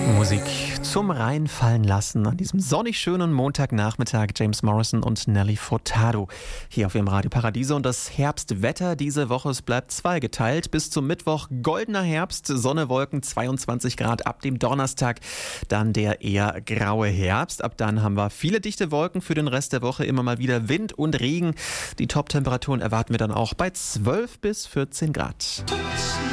Musik zum Reinfallen lassen an diesem sonnig schönen Montagnachmittag. James Morrison und Nelly Furtado hier auf ihrem Radio Paradiso. Und das Herbstwetter diese Woche, es bleibt zweigeteilt. Bis zum Mittwoch goldener Herbst, Sonne, Wolken, 22 Grad. Ab dem Donnerstag dann der eher graue Herbst. Ab dann haben wir viele dichte Wolken für den Rest der Woche. Immer mal wieder Wind und Regen. Die Top-Temperaturen erwarten wir dann auch bei 12 bis 14 Grad.